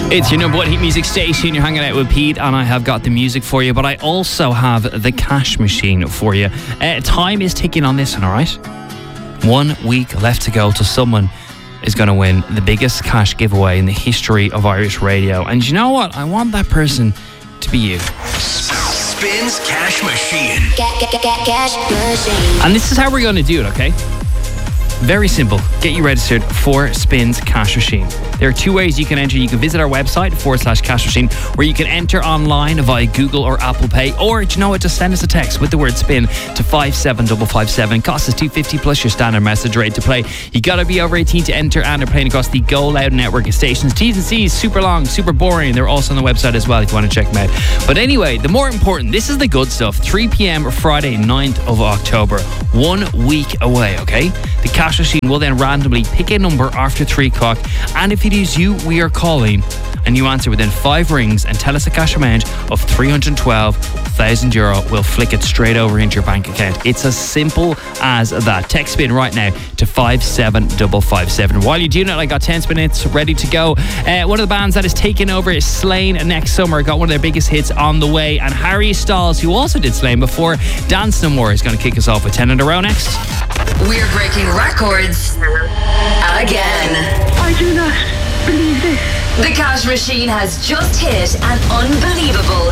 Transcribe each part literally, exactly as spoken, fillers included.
It's your number one hit music station. You're hanging out with Pete, and I have got the music for you, but I also have the cash machine for you. Uh, time is ticking on this one, all right? One week left to go till someone is going to win the biggest cash giveaway in the history of Irish radio. And you know what? I want that person to be you. Spins Cash Machine. Cash machine. And this is how we're going to do it, okay? Very simple. Get you registered for Spins Cash Machine. There are two ways you can enter. You can visit our website, forward slash cash machine, where you can enter online via Google or Apple Pay. Or, do you know what? Just send us a text with the word spin to five seven five five seven. Cost us two dollars fifty plus your standard message rate to play. You got to be over eighteen to enter, and they're playing across the Go Loud network of stations. T's and C's, super long, super boring. They're also on the website as well if you want to check them out. But anyway, the more important, this is the good stuff. three p.m. Friday, ninth of October. One week away, okay? The cash machine will then randomly pick a number after three o'clock, and if it is you we are calling and you answer within five rings and tell us a cash amount of three hundred twelve thousand euro, we'll flick it straight over into your bank account. It's as simple as that. Text spin right now to five seven five five seven. While you're doing it, I got ten minutes ready to go. Uh, one of the bands that is taking over is Slane next summer. Got one of their biggest hits on the way, and Harry Styles, who also did Slane before, Dance No More, is going to kick us off with ten in a row next. We're breaking records again. I do not believe this. The cash machine has just hit an unbelievable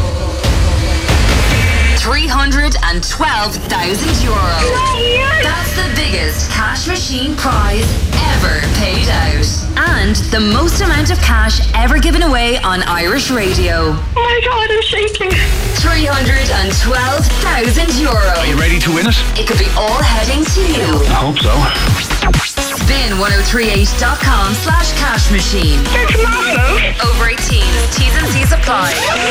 three hundred twelve thousand euro. That's the biggest cash machine prize ever paid out. And the most amount of cash ever given away on Irish radio. Oh my God, I'm shaking. three hundred twelve thousand euro. Are you ready to win it? It could be all heading to you. I hope so. spin ten thirty-eight dot com slash cash machine. That's massive. Over eighteen. T's and C's apply.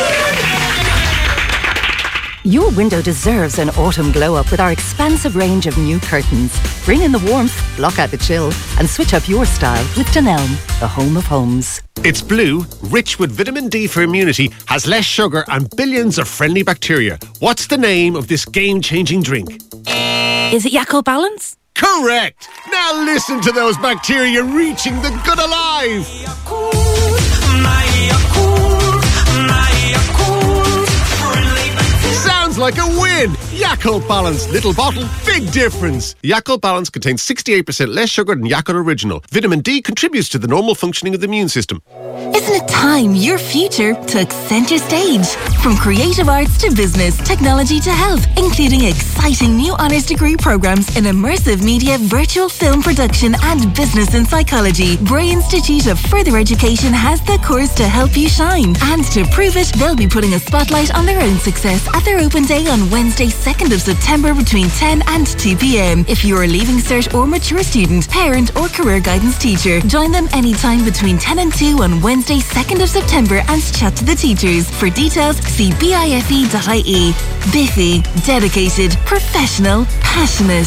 Your window deserves an autumn glow-up with our expansive range of new curtains. Bring in the warmth, block out the chill, and switch up your style with Dunelm, the home of homes. It's blue, rich with vitamin D for immunity, has less sugar and billions of friendly bacteria. What's the name of this game-changing drink? Is it Yakult Balance? Correct! Now listen to those bacteria reaching the good alive! Sounds like a win! Yakult Balance. Little bottle, big difference. Yakult Balance contains sixty-eight percent less sugar than Yakult Original. Vitamin D contributes to the normal functioning of the immune system. Isn't it time your future took centre stage? From creative arts to business, technology to health, including exciting new honours degree programmes in immersive media, virtual film production and business in psychology, Bray Institute of Further Education has the course to help you shine. And to prove it, they'll be putting a spotlight on their own success at their open day on Wednesday, second of September between ten and two p.m. If you're a Leaving Cert or mature student, parent or career guidance teacher, join them anytime between ten and two on Wednesday, second of September and chat to the teachers. For details, see bife dot I E. Biffy, dedicated, professional, passionate.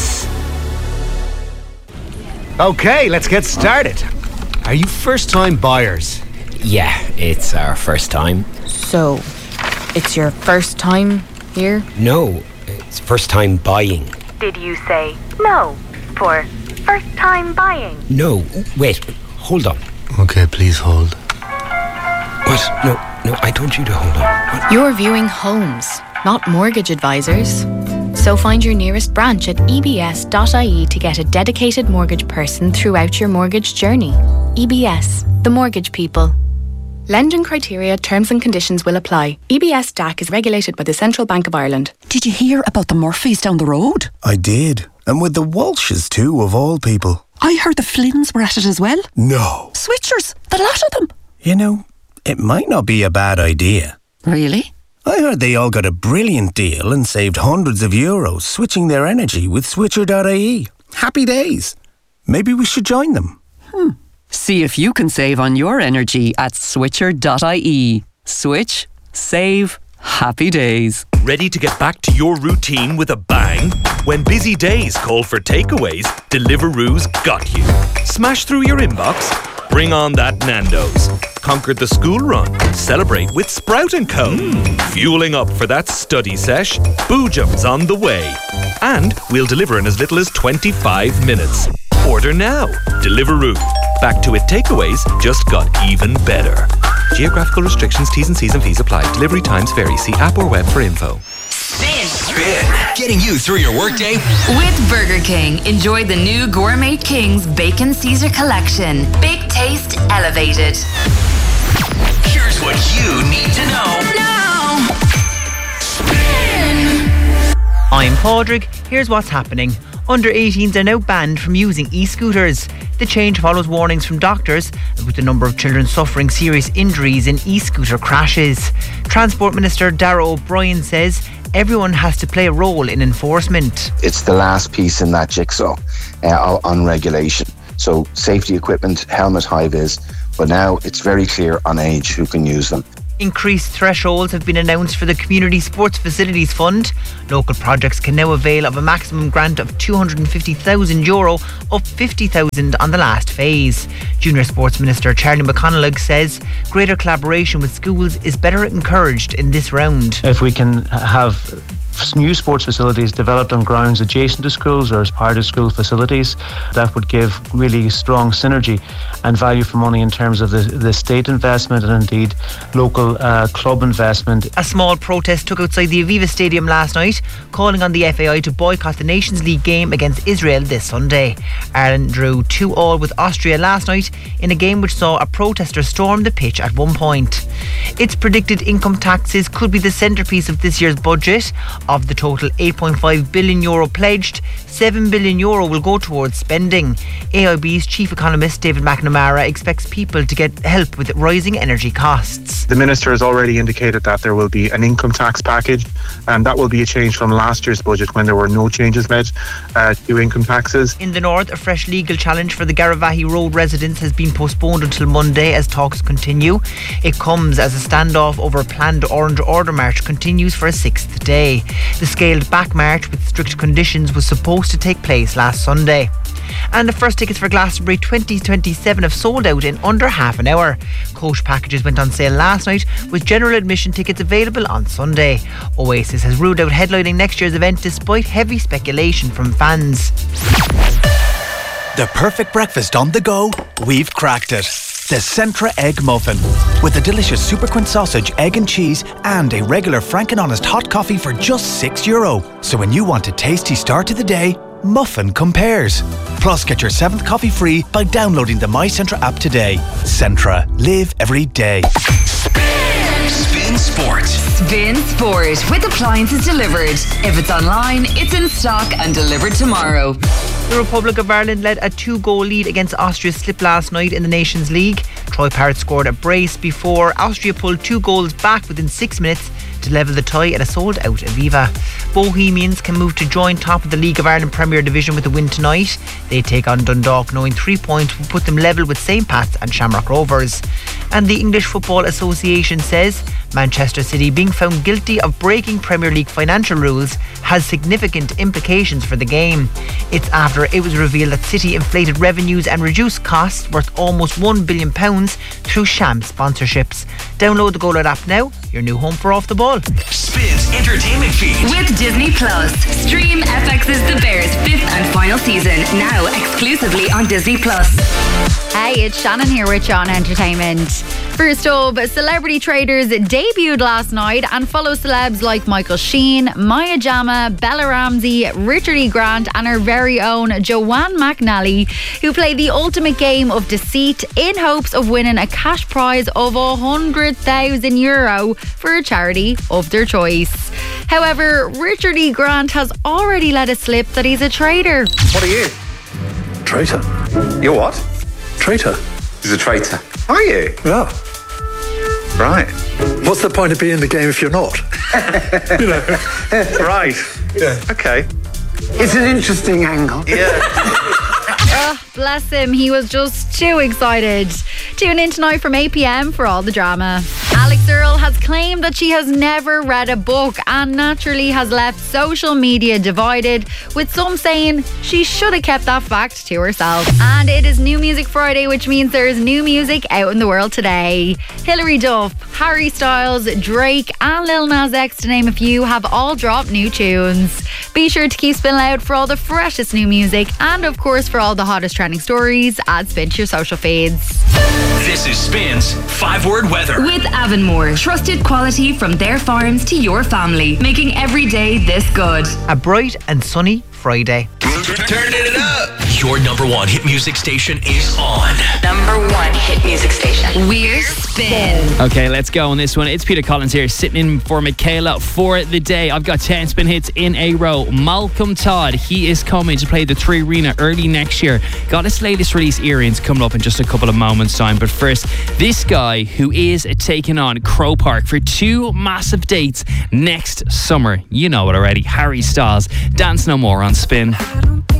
Okay, let's get started. Are you first-time buyers? Yeah, it's our first time. So, it's your first time here? No, it's first time buying. Did you say no for first time buying? No, wait, hold on. Okay, please hold. What? No, no, I told you to hold on. What? You're viewing homes, not mortgage advisors. So find your nearest branch at e b s dot I E to get a dedicated mortgage person throughout your mortgage journey. E B S, the mortgage people. Lending criteria, terms and conditions will apply. E B S D A C is regulated by the Central Bank of Ireland. Did you hear about the Murphys down the road? I did. And with the Walshes too, of all people. I heard the Flynns were at it as well. No. Switchers, the lot of them. You know, it might not be a bad idea. Really? I heard they all got a brilliant deal and saved hundreds of euros switching their energy with switcher dot I E. Happy days. Maybe we should join them. Hmm. See if you can save on your energy at switcher dot I E. Switch, save, happy days. Ready to get back to your routine with a bang? When busy days call for takeaways, Deliveroo's got you. Smash through your inbox? Bring on that Nando's. Conquer the school run. Celebrate with Sprout and Co. Mm. Fueling up for that study sesh? Boojum's on the way. And we'll deliver in as little as twenty-five minutes. Order now. Deliveroo. Back to it takeaways just got even better. Geographical restrictions, T's and C's and fees apply. Delivery times vary. See app or web for info. Spin. Spin. Getting you through your workday. With Burger King, enjoy the new Gourmet King's Bacon Caesar collection. Big taste elevated. Here's what you need to know. Now. Spin. I'm Padraig. Here's what's happening. Under eighteens are now banned from using e-scooters. The change follows warnings from doctors about the number of children suffering serious injuries in e-scooter crashes. Transport Minister Darragh O'Brien says everyone has to play a role in enforcement. It's the last piece in that jigsaw uh, on regulation. So safety equipment, helmet, high vis, but now it's very clear on age who can use them. Increased thresholds have been announced for the Community Sports Facilities Fund. Local projects can now avail of a maximum grant of two hundred fifty thousand euro, up fifty thousand on the last phase. Junior Sports Minister Charlie McConalogue says greater collaboration with schools is better encouraged in this round. If we can have new sports facilities developed on grounds adjacent to schools or as part of school facilities, that would give really strong synergy and value for money in terms of the, the state investment and indeed local uh, club investment. A small protest took outside the Aviva Stadium last night, calling on the F A I to boycott the Nations League game against Israel this Sunday. Ireland drew two all with Austria last night in a game which saw a protester storm the pitch at one point. It's predicted income taxes could be the centrepiece of this year's budget. Of the total eight point five billion euro pledged, seven billion euro will go towards spending. A I B's chief economist David McNamara expects people to get help with rising energy costs. The Minister has already indicated that there will be an income tax package, and that will be a change from last year's budget when there were no changes made uh, to income taxes. In the north, a fresh legal challenge for the Garavaghey Road residents has been postponed until Monday as talks continue. It comes as a standoff over a planned Orange Order March continues for a sixth day. The scaled back march with strict conditions was supposed to take place last Sunday. And the first tickets for Glastonbury twenty twenty-seven have sold out in under half an hour. Coach packages went on sale last night with general admission tickets available on Sunday. Oasis has ruled out headlining next year's event despite heavy speculation from fans. The perfect breakfast on the go, we've cracked it. The Centra Egg Muffin. With a delicious Super Quint sausage, egg and cheese and a regular Frank and Honest hot coffee for just six euro. So when you want a tasty start to the day, Muffin compares. Plus get your seventh coffee free by downloading the My Centra app today. Centra. Live every day. Spin Sport. Spin Sport with appliances delivered. If it's online, it's in stock and delivered tomorrow. The Republic of Ireland led a two-goal lead against Austria's slip last night in the Nations League. Troy Parrott scored a brace before Austria pulled two goals back within six minutes to level the tie at a sold-out Aviva. Bohemians can move to join top of the League of Ireland Premier Division with a win tonight. They take on Dundalk, knowing three points will put them level with Saint Pat's and Shamrock Rovers. And the English Football Association says Manchester City being found guilty of breaking Premier League financial rules has significant implications for the game. It's after it was revealed that City inflated revenues and reduced costs worth almost one billion pounds through sham sponsorships. Download the Go Loud app now, your new home for Off the Ball. Spins entertainment feed. With Disney Plus. Stream F X's The Bears fifth and final season, now exclusively on Disney Plus. Hey, it's Shannon here with Sean Entertainment. First up, Celebrity Traders debuted last night and follow celebs like Michael Sheen, Maya Jama, Bella Ramsey, Richard E. Grant and our very own Joanne McNally, who play the ultimate game of deceit in hopes of winning a cash prize of one hundred thousand euro for a charity of their choice. However, Richard E. Grant has already let it slip that he's a traitor. What are you? Traitor. You're what? Traitor. He's a traitor. Are you? Yeah. Right. What's the point of being in the game if you're not? You know. Right. Yeah. Okay. It's an interesting angle. Yeah. Oh, bless him, he was just too excited. Tune in tonight from eight p.m. for all the drama. Alex Earle has claimed that she has never read a book and naturally has left social media divided, with some saying she should have kept that fact to herself. And it is New Music Friday, which means there is new music out in the world today. Hilary Duff, Harry Styles, Drake and Lil Nas X, to name a few, have all dropped new tunes. Be sure to keep Spin Loud for all the freshest new music and of course for all the hottest trending stories at Spin to your social feeds. This is Spin's five-word weather. With Avonmore, trusted quality from their farms to your family, making every day this good. A bright and sunny Friday. Turn it up. Your number one hit music station is on. Number one hit music station. We're Spin. Okay, let's go on this one. It's Peter Collins here, sitting in for Michaela for the day. I've got ten spin hits in a row. Malcolm Todd, he is coming to play the Three Arena early next year. Got his latest release, Earrings, coming up in just a couple of moments' time. But first, this guy who is taking on Crow Park for two massive dates next summer. You know it already. Harry Styles, Dance No More on Spin.